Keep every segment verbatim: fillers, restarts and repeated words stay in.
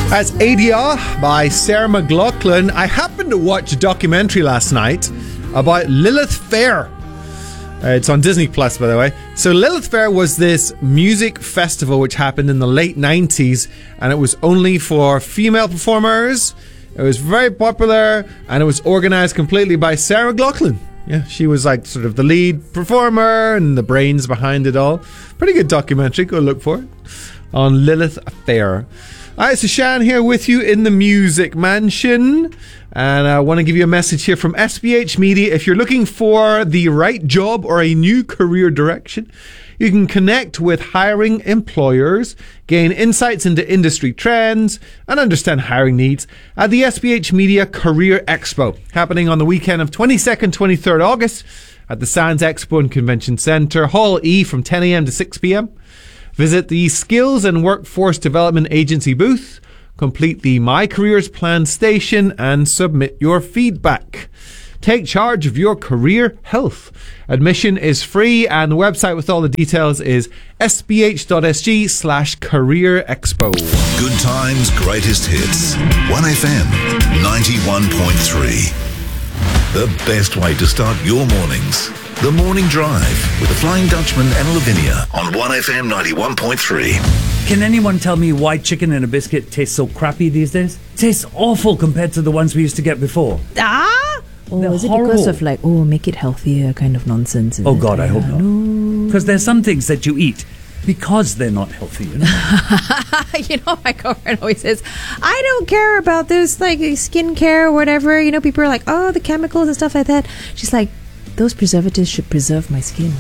That's A D R by Sarah McLachlan. I happened to watch a documentary last night about Lilith Fair. Uh, it's on Disney Plus, by the way. So Lilith Fair was this music festival which happened in the late nineties, and it was only for female performers. It was very popular, and it was organized completely by Sarah McLachlan. Yeah, she was like sort of the lead performer and the brains behind it all. Pretty good documentary. Go look for it on Lilith Fair. Alright, so Shan here with you in the Music Mansion, and I want to give you a message here from S B H Media. If you're looking for the right job or a new career direction, you can connect with hiring employers, gain insights into industry trends, and understand hiring needs at the S B H Media Career Expo, happening on the weekend of twenty-second to twenty-third August at the Sands Expo and Convention Centre, Hall E, from ten a.m. to six p.m. Visit the Skills and Workforce Development Agency booth, complete the My Careers Plan station, and submit your feedback. Take charge of your career health. Admission is free, and the website with all the details is sbh.sg slash career expo. Good times, greatest hits. one F M ninety-one point three. The best way to start your mornings. The Morning Drive with the Flying Dutchman and Lavinia on one F M ninety-one point three. Can anyone tell me why chicken and a biscuit tastes so crappy these days? Tastes awful compared to the ones we used to get before. Ah! Or They're is it horrible. because of like, oh, make it healthier kind of nonsense? Is Oh it? God, I hope Yeah, not. no. Because there's some things that you eat because they're not healthy, you know? You know, my girlfriend always says, I don't care about this, like, skincare or whatever. You know, people are like, oh, the chemicals and stuff like that. She's like, those preservatives should preserve my skin.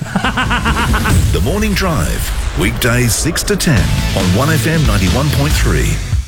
The Morning Drive, weekdays six to ten on one F M ninety-one point three.